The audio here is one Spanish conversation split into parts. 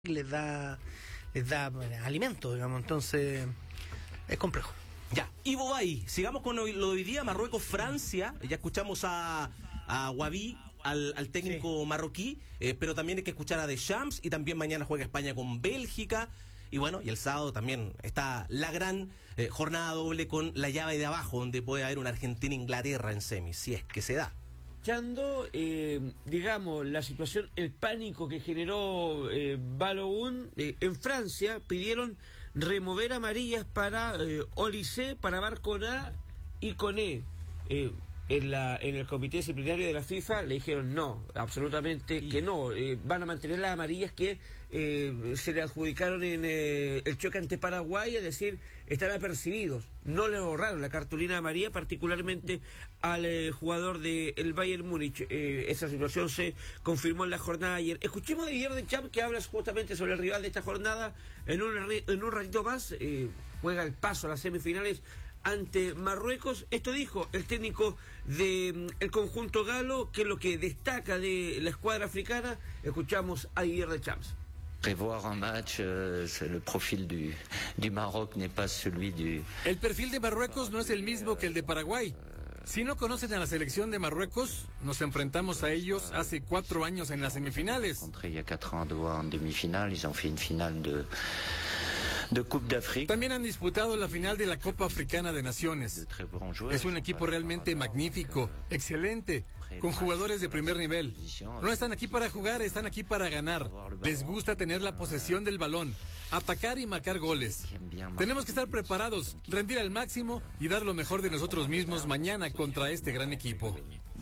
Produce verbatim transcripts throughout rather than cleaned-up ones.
les da les da bueno, alimento, digamos, entonces es complejo. Ya, Ivo Bay, sigamos con lo de hoy día, Marruecos-Francia, ya escuchamos a, a Wabi, al, al técnico sí. marroquí, eh, pero también hay que escuchar a Deschamps, y también mañana juega España con Bélgica, y bueno, y el sábado también está la gran eh, jornada doble con la llave de abajo, donde puede haber una Argentina-Inglaterra en semis, si es que se da. Escuchando, eh, digamos, la situación, el pánico que generó eh, Balogun, eh, en Francia pidieron remover amarillas para eh, Olysée, para Barcola y Koné. Eh, en, la, en el comité disciplinario de la FIFA le dijeron no, absolutamente que no, eh, van a mantener las amarillas que eh, se le adjudicaron en eh, el choque ante Paraguay, es decir, están apercibidos, no le borraron la cartulina amarilla, particularmente al eh, jugador del Bayern Múnich. Eh, esa situación se confirmó en la jornada de ayer. Escuchemos a Didier Deschamps, que habla justamente sobre el rival de esta jornada. En un, en un ratito más eh, juega el paso a las semifinales ante Marruecos. Esto dijo el técnico del de, conjunto galo, que es lo que destaca de la escuadra africana. Escuchamos a Didier Deschamps. Prévoir un match, euh, le profil du, du Maroc n'est pas celui du... El perfil de Marruecos no es el mismo que el de Paraguay. Si no conocen a la selección de Marruecos, nos enfrentamos a ellos hace cuatro años en las semifinales. Il y a quatre ans en demi-finale, ils ont fait une finale de... de Coupe d'Afrique. También han disputado la final de la Copa Africana de Naciones. Es un equipo realmente magnífico, excelente, con jugadores de primer nivel. No están aquí para jugar, están aquí para ganar. Les gusta tener la posesión del balón, atacar y marcar goles. Tenemos que estar preparados, rendir al máximo y dar lo mejor de nosotros mismos mañana contra este gran equipo.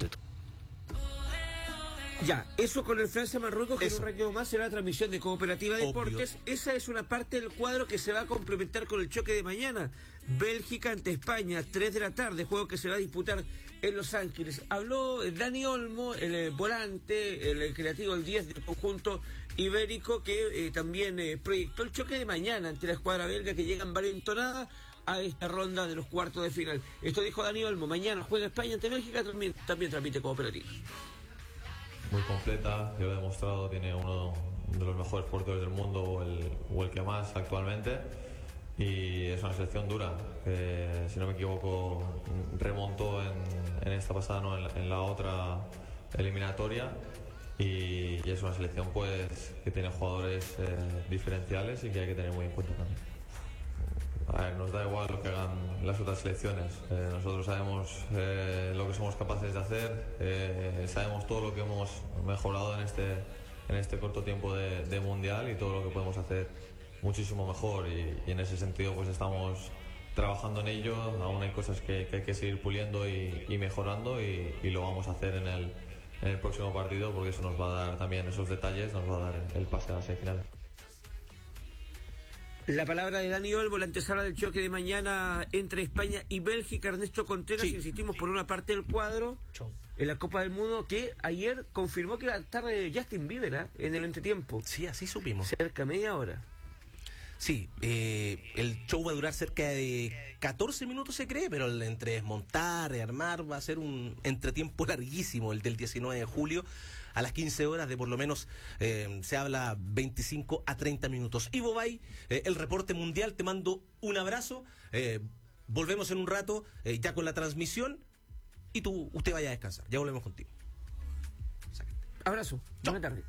Ya, eso con el Francia-Marruecos, que eso. En un ratito más será la transmisión de Cooperativa Obvio. Deportes. Esa es una parte del cuadro que se va a complementar con el choque de mañana. Bélgica ante España, tres de la tarde, juego que se va a disputar en Los Ángeles. Habló Dani Olmo, el eh, volante, el, el creativo, el diez del conjunto ibérico, que eh, también eh, proyectó el choque de mañana ante la escuadra belga, que llega envalentonada a esta ronda de los cuartos de final. Esto dijo Dani Olmo. Mañana juega España ante Bélgica, también, también transmite Cooperativa. Muy completa, ya lo he demostrado, tiene uno de los mejores porteros del mundo, o el, o el que más actualmente, y es una selección dura, que si no me equivoco remontó en, en esta pasada, no, en, la, en la otra eliminatoria, y, y es una selección pues que tiene jugadores eh, diferenciales y que hay que tener muy en cuenta también. A ver, nos da igual lo que hagan las otras selecciones. Eh, nosotros sabemos eh, lo que somos capaces de hacer, eh, sabemos todo lo que hemos mejorado en este, en este corto tiempo de, de mundial, y todo lo que podemos hacer muchísimo mejor, y, y en ese sentido pues estamos trabajando en ello. Aún hay cosas que, que hay que seguir puliendo y, y mejorando, y, y lo vamos a hacer en el, en el próximo partido, porque eso nos va a dar también esos detalles, nos va a dar el pase a la semifinal. La palabra de Dani Olmo, la antesala del choque de mañana entre España y Bélgica. Ernesto Contreras, sí. Insistimos por una parte del cuadro Chau. En la Copa del Mundo, que ayer confirmó que iba a estar Justin Bieber, ¿eh? En el entretiempo. Sí, así supimos. Cerca media hora. Sí, eh, el show va a durar cerca de catorce minutos, se cree, pero el entre desmontar, rearmar, va a ser un entretiempo larguísimo, el del diecinueve de julio, a las quince horas, de por lo menos eh, se habla veinticinco a treinta minutos. Ivo Bay, eh, el reporte mundial, te mando un abrazo, eh, volvemos en un rato, eh, ya con la transmisión, y tú, usted vaya a descansar, ya volvemos contigo. Sácate. Abrazo, buena tarde.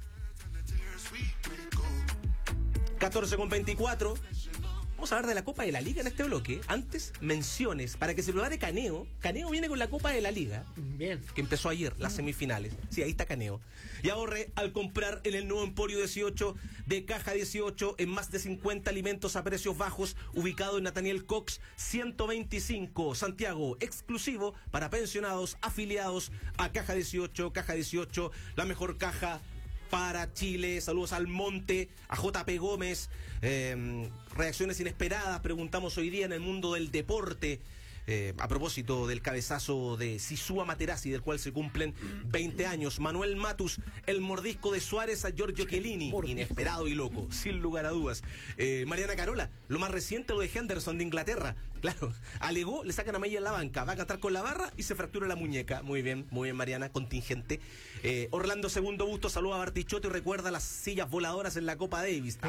catorce con veinticuatro. Vamos a hablar de la Copa de la Liga en este bloque. Antes, menciones para que se prepare Caneo. Caneo viene con la Copa de la Liga. Bien. Que empezó ayer, las semifinales. Sí, ahí está Caneo. Y ahorre al comprar en el nuevo Emporio dieciocho de Caja dieciocho en más de cincuenta alimentos a precios bajos, ubicado en Nathaniel Cox ciento veinticinco, Santiago, exclusivo para pensionados afiliados a Caja dieciocho. Caja dieciocho, la mejor caja para Chile. Saludos al Monte, a J P Gómez. Eh, reacciones inesperadas, preguntamos hoy día en el mundo del deporte. Eh, a propósito del cabezazo de Sisua Materazzi, del cual se cumplen veinte años. Manuel Matus, el mordisco de Suárez a Giorgio Chiellini, inesperado y loco, sin lugar a dudas. Eh, Mariana Carola, lo más reciente, lo de Henderson de Inglaterra. Claro, alegó, le sacan a Mella en la banca, va a cantar con la barra y se fractura la muñeca. Muy bien, muy bien, Mariana, contingente. Eh, Orlando Segundo Busto saluda a Bartichotto y recuerda las sillas voladoras en la Copa Davis.